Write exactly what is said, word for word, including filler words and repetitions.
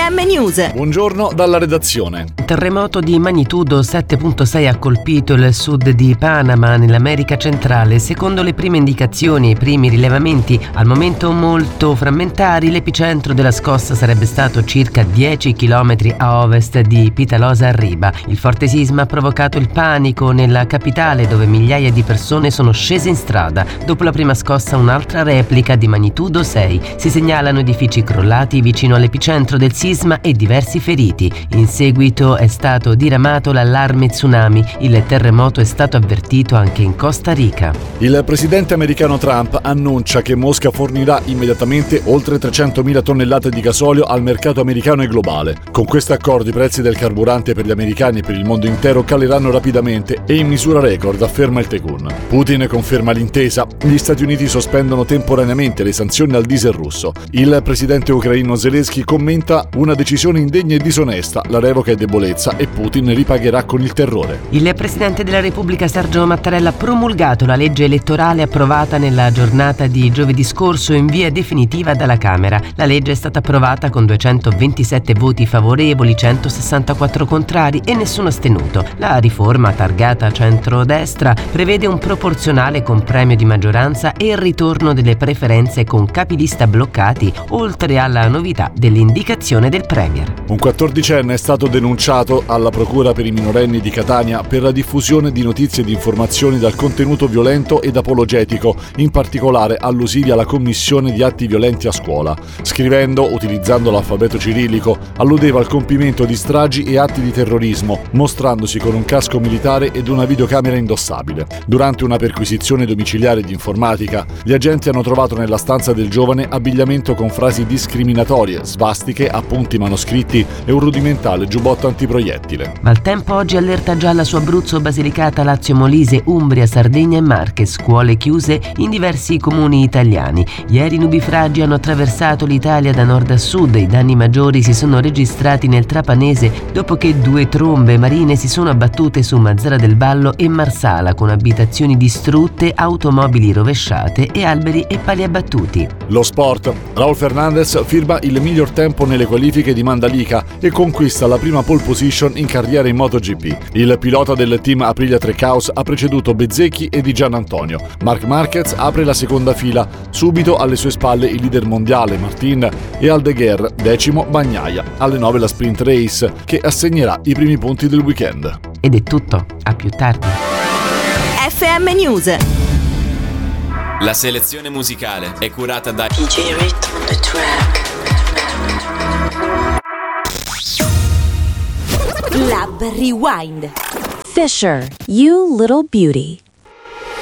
M News. Buongiorno dalla redazione. Terremoto di magnitudo sette virgola sei ha colpito il sud di Panama nell'America centrale. Secondo le prime indicazioni e i primi rilevamenti, al momento molto frammentari, l'epicentro della scossa sarebbe stato circa dieci chilometri a ovest di Pitalosa Riba. Il forte sisma ha provocato il panico nella capitale, dove migliaia di persone sono scese in strada. Dopo la prima scossa, un'altra replica di magnitudo sei. Si segnalano edifici crollati vicino all'epicentro del sisma e diversi feriti. In seguito è stato diramato l'allarme tsunami. Il terremoto è stato avvertito anche in Costa Rica. Il presidente americano Trump annuncia che Mosca fornirà immediatamente oltre trecentomila tonnellate di gasolio al mercato americano e globale. Con questo accordo i prezzi del carburante per gli americani e per il mondo intero caleranno rapidamente e in misura record, afferma il Tekun. Putin conferma l'intesa. Gli Stati Uniti sospendono temporaneamente le sanzioni al diesel russo. Il presidente ucraino Zelensky commenta: una decisione indegna e disonesta, la revoca è debolezza e Putin ripagherà con il terrore. Il presidente della Repubblica Sergio Mattarella ha promulgato la legge elettorale approvata nella giornata di giovedì scorso in via definitiva dalla Camera. La legge è stata approvata con duecentoventisette voti favorevoli, centosessantaquattro contrari e nessuno astenuto. La riforma, targata centrodestra, prevede un proporzionale con premio di maggioranza e il ritorno delle preferenze con capilista bloccati, oltre alla novità dell'indicazione del premier. Un quattordicenne è stato denunciato alla procura per i minorenni di Catania per la diffusione di notizie e di informazioni dal contenuto violento ed apologetico, in particolare allusivi alla commissione di atti violenti a scuola. Scrivendo, utilizzando l'alfabeto cirillico, alludeva al compimento di stragi e atti di terrorismo, mostrandosi con un casco militare ed una videocamera indossabile. Durante una perquisizione domiciliare di informatica, gli agenti hanno trovato nella stanza del giovane abbigliamento con frasi discriminatorie, svastiche, appunti manoscritti e un rudimentale giubbotto antiproiettile. Maltempo oggi allerta gialla su Abruzzo, Basilicata, Lazio, Molise, Umbria, Sardegna e Marche, scuole chiuse in diversi comuni italiani. Ieri nubifragi hanno attraversato l'Italia da nord a sud. I danni maggiori si sono registrati nel Trapanese dopo che due trombe marine si sono abbattute su Mazara del Vallo e Marsala, con abitazioni distrutte, automobili rovesciate e alberi e pali abbattuti. Lo sport. Raul Fernandez firma il miglior tempo nelle qualifiche di Mandalika e conquista la prima pole position in carriera in MotoGP. Il pilota del team Aprilia Trackhouse ha preceduto Bezzecchi e Di Giannantonio. Marc Marquez apre la seconda fila, subito alle sue spalle il leader mondiale Martin e Aldeguer, decimo Bagnaia. Alle nove la sprint race che assegnerà i primi punti del weekend. Ed è tutto, a più tardi. F M News. La selezione musicale è curata da D J Rit on the track. Lab Rewind. Fisher, You Little Beauty.